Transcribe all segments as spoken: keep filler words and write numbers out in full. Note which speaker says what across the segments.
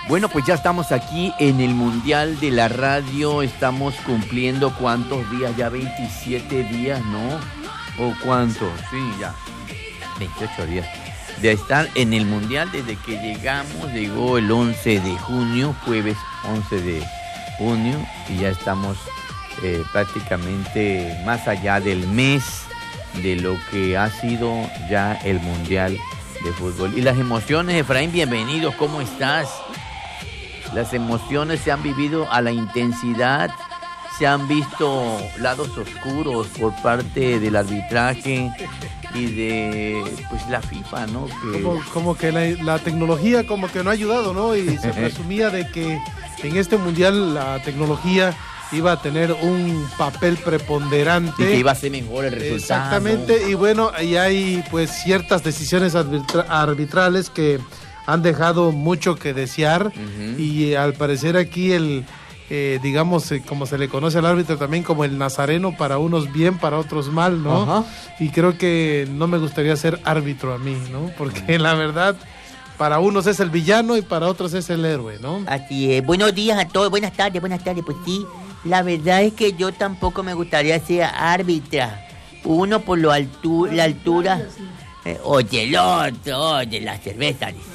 Speaker 1: Bueno, pues ya estamos aquí en el Mundial de la Radio. Estamos cumpliendo ¿cuántos días? Ya veintisiete días, ¿no? ¿O cuántos? Sí, ya. veintiocho días. De estar en el Mundial desde que llegamos. Llegó el once de junio, jueves once de junio. Y ya estamos eh, prácticamente más allá del mes de lo que ha sido ya el Mundial de Fútbol. Y las emociones, Efraín, bienvenido. ¿Cómo estás? Las emociones se han vivido a la intensidad, se han visto lados oscuros por parte del arbitraje y de pues la FIFA, ¿no?
Speaker 2: Que... Como, como que la, la tecnología como que no ha ayudado, ¿no? Y se presumía de que en este mundial la tecnología iba a tener un papel preponderante.
Speaker 1: Y que iba a ser mejor el resultado.
Speaker 2: Exactamente, y bueno, ahí hay pues ciertas decisiones arbitra- arbitrales que han dejado mucho que desear, uh-huh. y al parecer aquí el, eh, digamos, eh, como se le conoce al árbitro también como el nazareno, para unos bien, para otros mal, ¿no? Uh-huh. Y creo que no me gustaría ser árbitro a mí, ¿no? Porque uh-huh. la verdad, para unos es el villano y para otros es el héroe, ¿no?
Speaker 3: Así es. Buenos días a todos, buenas tardes, buenas tardes, pues sí, la verdad es que yo tampoco me gustaría ser árbitra. Uno por lo altu- la altura, eh, oye, el otro, oye, la cerveza, dice.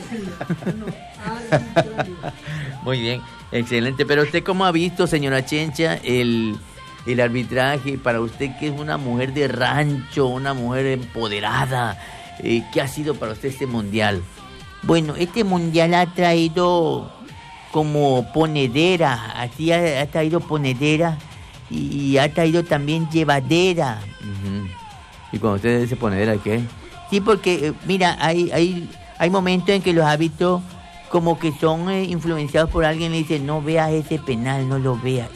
Speaker 1: Muy bien, excelente. Pero usted, ¿cómo ha visto, señora Chencha, el, el arbitraje? Para usted, que es una mujer de rancho, una mujer empoderada, eh, ¿qué ha sido para usted este mundial?
Speaker 3: Bueno, este mundial ha traído como ponedera, así ha, ha traído ponedera y, y ha traído también llevadera.
Speaker 1: Uh-huh. ¿Y cuando usted dice ponedera, qué?
Speaker 3: Sí, porque, eh, mira, hay... hay Hay momentos en que los hábitos como que son eh, influenciados por alguien y le dicen, no veas ese penal, no lo veas.